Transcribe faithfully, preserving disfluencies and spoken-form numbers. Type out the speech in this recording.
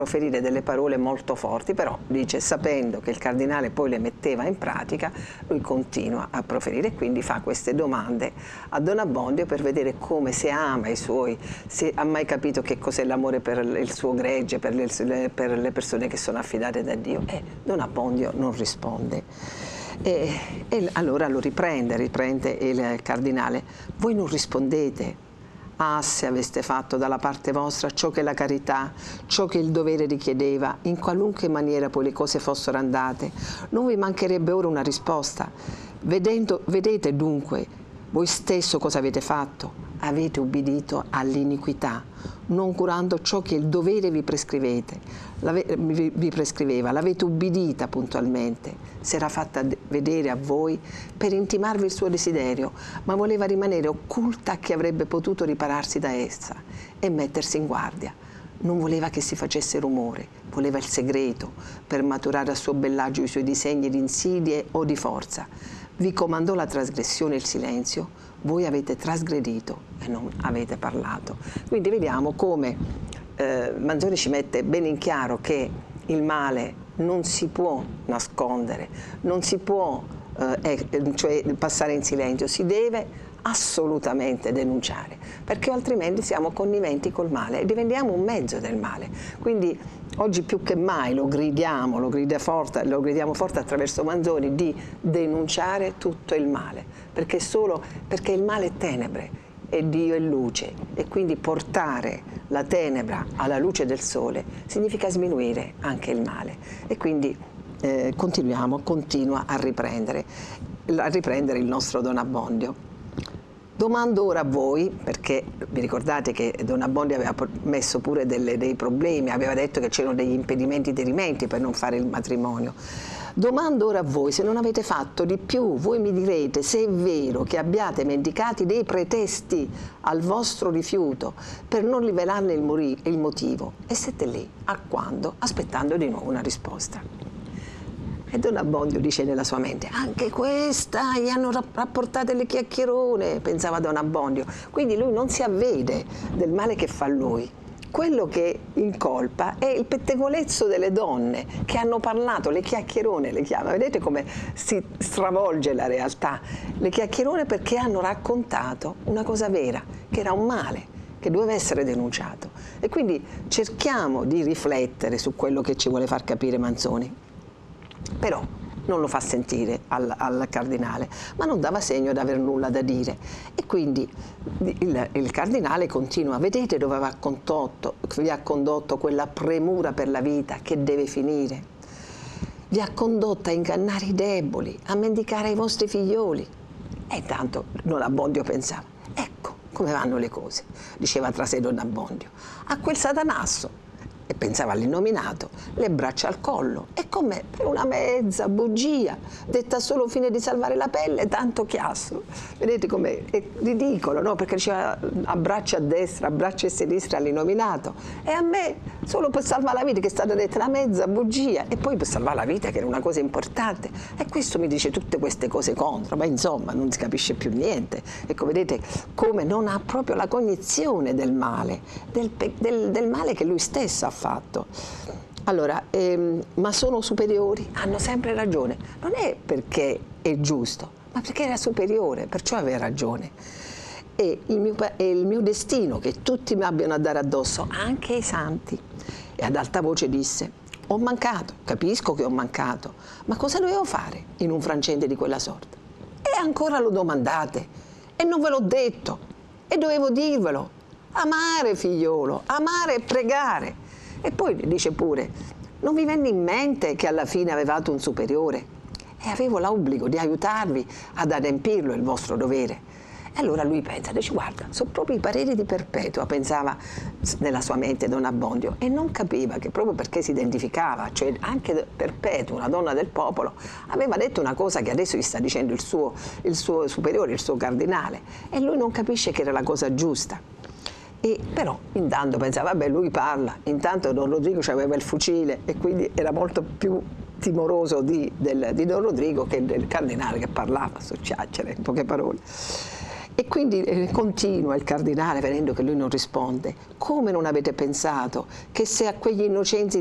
proferire delle parole molto forti, però dice, sapendo che il cardinale poi le metteva in pratica, lui continua a proferire e quindi fa queste domande a Don Abbondio per vedere come, se ama i suoi, se ha mai capito che cos'è l'amore per il suo gregge, per le, per le persone che sono affidate da Dio, e Don Abbondio non risponde. E, e allora lo riprende, riprende il cardinale: voi non rispondete. Ah, se aveste fatto dalla parte vostra ciò che la carità, ciò che il dovere richiedeva, in qualunque maniera poi le cose fossero andate, non vi mancherebbe ora una risposta. Vedendo, vedete dunque voi stesso cosa avete fatto? Avete ubbidito all'iniquità, non curando ciò che il dovere vi, vi, vi prescriveva, l'avete ubbidita puntualmente, si era fatta vedere a voi per intimarvi il suo desiderio, ma voleva rimanere occulta a chi avrebbe potuto ripararsi da essa e mettersi in guardia. Non voleva che si facesse rumore, voleva il segreto per maturare a suo bellaggio i suoi disegni di insidie o di forza. Vi comandò la trasgressione e il silenzio, voi avete trasgredito e non avete parlato. Quindi vediamo come eh, Manzoni ci mette bene in chiaro che il male non si può nascondere, non si può eh, cioè passare in silenzio, si deve assolutamente denunciare, perché altrimenti siamo conniventi col male e diventiamo un mezzo del male. Quindi oggi più che mai lo gridiamo, lo, grida forte, lo gridiamo forte attraverso Manzoni, di denunciare tutto il male, perché, solo, perché il male è tenebre e Dio è luce, e quindi portare la tenebra alla luce del sole significa sminuire anche il male. E quindi eh, continuiamo, continua a riprendere, a riprendere il nostro Don Abbondio. Domando ora a voi, perché vi ricordate che Don Abbondio aveva messo pure delle, dei problemi, aveva detto che c'erano degli impedimenti dirimenti per non fare il matrimonio. Domando ora a voi, se non avete fatto di più, voi mi direte se è vero che abbiate mendicati dei pretesti al vostro rifiuto per non rivelarne il, il motivo, e siete lì, a quando, aspettando di nuovo una risposta. E Don Abbondio dice nella sua mente: anche questa gli hanno rapportate le chiacchierone, pensava Don Abbondio. Quindi lui non si avvede del male che fa lui. Quello che incolpa è il pettegolezzo delle donne che hanno parlato, le chiacchierone le chiama. Vedete come si stravolge la realtà? Le chiacchierone perché hanno raccontato una cosa vera, che era un male, che doveva essere denunciato. E quindi cerchiamo di riflettere su quello che ci vuole far capire Manzoni. Però non lo fa sentire al, al cardinale, ma non dava segno di aver nulla da dire. E quindi il, il cardinale continua: vedete dove vi ha condotto, vi ha condotto quella premura per la vita che deve finire? Vi ha condotto a ingannare i deboli, a mendicare ai vostri figlioli. E intanto Don Abbondio pensava: ecco come vanno le cose, diceva tra sé Don Abbondio, a quel satanasso. E pensava all'innominato, le braccia al collo, e come per una mezza bugia, detta solo fine di salvare la pelle, tanto chiasso. Vedete com'è? È ridicolo, no? Perché diceva a braccia a destra, a braccia a sinistra all'innominato, e a me solo per salvare la vita, che è stata detta una mezza bugia, e poi per salvare la vita, che era una cosa importante. E questo mi dice tutte queste cose contro, ma insomma non si capisce più niente. Ecco, vedete come non ha proprio la cognizione del male, del, del, del male che lui stesso ha fatto. Allora, ehm, ma sono superiori? Hanno sempre ragione. Non è perché è giusto, ma perché era superiore, perciò aveva ragione. E il mio, è il mio destino che tutti mi abbiano a dare addosso, anche i santi. E ad alta voce disse: ho mancato, capisco che ho mancato, ma cosa dovevo fare in un frangente di quella sorta? E ancora lo domandate, e non ve l'ho detto, e dovevo dirvelo. Amare, figliolo, amare e pregare. E poi dice pure: non vi venne in mente che alla fine avevate un superiore e avevo l'obbligo di aiutarvi ad adempirlo, il vostro dovere. E allora lui pensa, dice: guarda, sono proprio i pareri di Perpetua, pensava nella sua mente Don Abbondio, e non capiva che proprio perché si identificava, cioè anche Perpetua, una donna del popolo, aveva detto una cosa che adesso gli sta dicendo il suo, il suo superiore, il suo cardinale, e lui non capisce che era la cosa giusta. E però intanto pensava, vabbè, lui parla, intanto Don Rodrigo aveva il fucile e quindi era molto più timoroso di, del, di Don Rodrigo che del cardinale che parlava, so chiacchiere, in poche parole. E quindi eh, continua il cardinale, vedendo che lui non risponde: come non avete pensato che se a quegli innocenti